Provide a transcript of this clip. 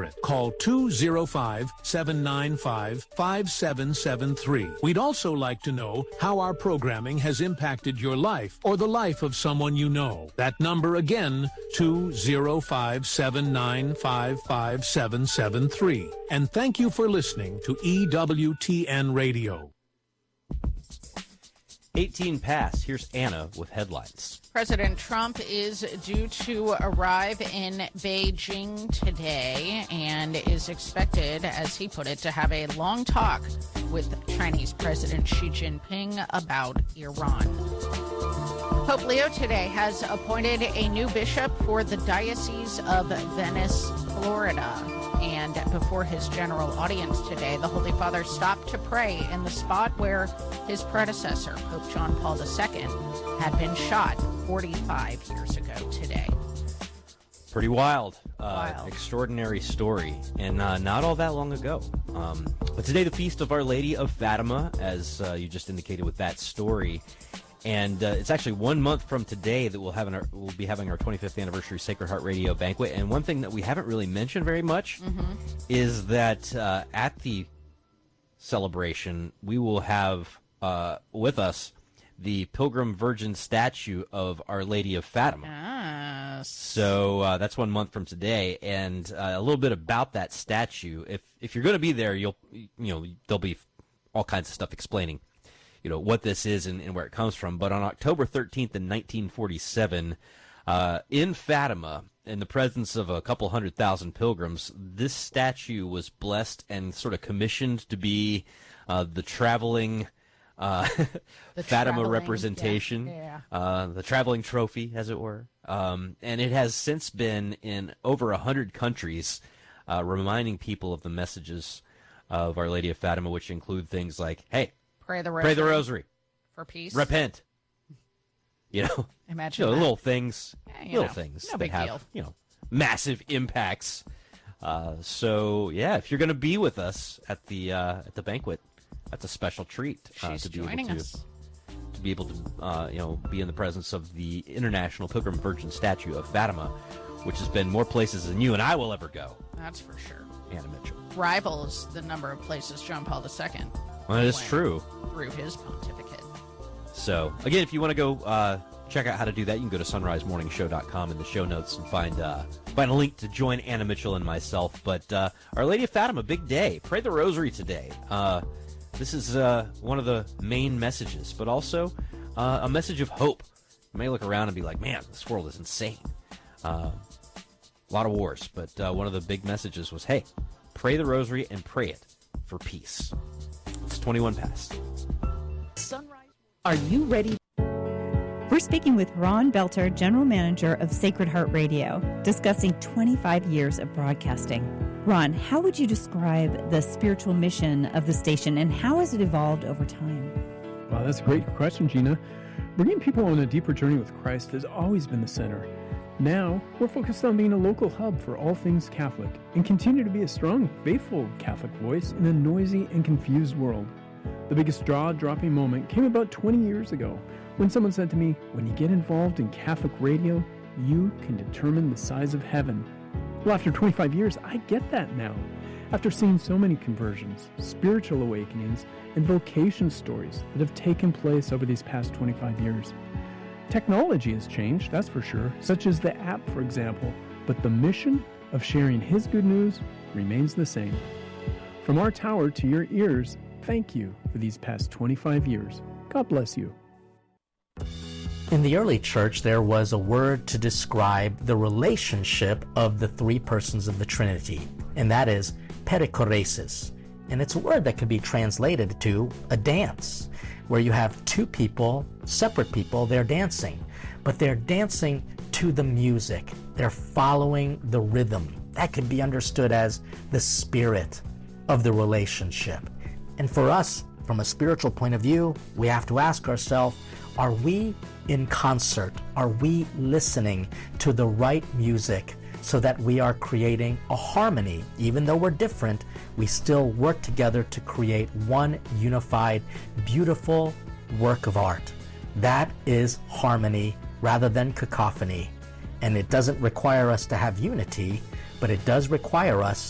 Call 205-795-5773. We'd also like to know how our programming has impacted your life or the life of someone you know. That number again, 205-795-5773. And thank you for listening to EWTN Radio. 18 past. Here's Anna with headlines. President Trump is due to arrive in Beijing today and is expected, as he put it, to have a long talk with Chinese President Xi Jinping about Iran. Pope Leo today has appointed a new bishop for the Diocese of Venice, Florida. And before his general audience today, the Holy Father stopped to pray in the spot where his predecessor, Pope John Paul II, had been shot 45 years ago today. Pretty wild. Extraordinary story, and not all that long ago. But today, the Feast of Our Lady of Fatima, as you just indicated with that story. And it's actually 1 month from today that we'll be having our 25th anniversary Sacred Heart Radio banquet. And one thing that we haven't really mentioned very much is that at the celebration, we will have with us the Pilgrim Virgin statue of Our Lady of Fatima. Yes. So that's 1 month from today, and a little bit about that statue. If you're going to be there, there'll be all kinds of stuff explaining what this is and where it comes from. But on October 13th in 1947, in Fatima, in the presence of a couple 100,000 pilgrims, this statue was blessed and sort of commissioned to be the traveling Fatima representation, the traveling trophy, as it were. And it has since been in over 100 countries, reminding people of the messages of Our Lady of Fatima, which include things like, hey, Pray the rosary. For peace. Repent. Imagine little things. No that big have, massive impacts. So, if you're going to be with us at the banquet, that's a special treat. She's joining us. To be able to, be in the presence of the International Pilgrim Virgin statue of Fatima, which has been more places than you and I will ever go. That's for sure. Anna Mitchell. Rivals the number of places John Paul II. Well, that is true. Through his pontificate. So, again, if you want to go check out how to do that, you can go to sunrisemorningshow.com in the show notes and find a link to join Anna Mitchell and myself. But Our Lady of Fatima, big day. Pray the rosary today. This is one of the main messages, but also a message of hope. You may look around and be like, man, this world is insane. A lot of wars, but one of the big messages was, hey, pray the rosary and pray it for peace. It's 21 past. Are you ready? We're speaking with Ron Belter, General Manager of Sacred Heart Radio, discussing 25 years of broadcasting. Ron, how would you describe the spiritual mission of the station, and how has it evolved over time? Well, that's a great question, Gina. Bringing people on a deeper journey with Christ has always been the center. Now, we're focused on being a local hub for all things Catholic and continue to be a strong, faithful Catholic voice in a noisy and confused world. The biggest jaw-dropping moment came about 20 years ago when someone said to me, when you get involved in Catholic radio, you can determine the size of heaven. Well, after 25 years, I get that now. After seeing so many conversions, spiritual awakenings, and vocation stories that have taken place over these past 25 years. Technology has changed, that's for sure, such as the app, for example, but the mission of sharing His good news remains the same. From our tower to your ears, thank you for these past 25 years. God bless you. In the early church, there was a word to describe the relationship of the three persons of the Trinity, and that is perichoresis. And it's a word that can be translated to a dance, where you have two people, separate people, they're dancing, but they're dancing to the music. They're following the rhythm. That could be understood as the spirit of the relationship. And for us, from a spiritual point of view, we have to ask ourselves, are we in concert? Are we listening to the right music so that we are creating a harmony? Even though we're different, we still work together to create one unified, beautiful work of art. That is harmony rather than cacophony. And it doesn't require us to have unity, but it does require us